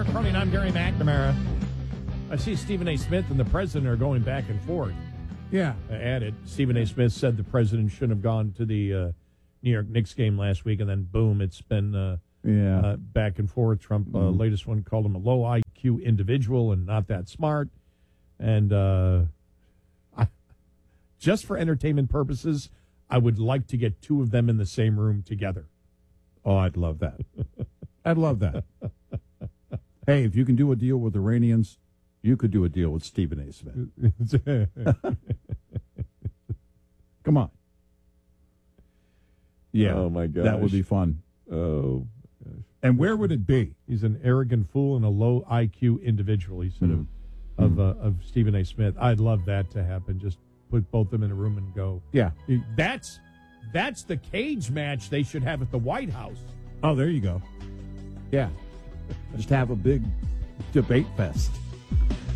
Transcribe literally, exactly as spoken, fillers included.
Eric Cronin. I'm Gary McNamara. I see Stephen A. Smith and the president are going back and forth. Yeah. I added, Stephen A. Smith said the president shouldn't have gone to the uh, New York Knicks game last week, and then boom, it's been uh, yeah. uh, back and forth. Trump, uh, Mm. latest one, called him a low I Q individual and not that smart. And uh, I, just for entertainment purposes, I would like to get two of them in the same room together. Oh, I'd love that. I'd love that. Hey, if you can do a deal with Iranians, you could do a deal with Stephen A. Smith. Come on. Yeah. Oh, my gosh. That would be fun. Oh, And where would it be? he's an arrogant fool and a low I Q individual, he said Mm. of, of, uh, of Stephen A. Smith. I'd love that to happen. Just put both of them in a room and go. Yeah. That's that's the cage match they should have at the White House. Oh, there you go. Yeah. Just have a big debate fest.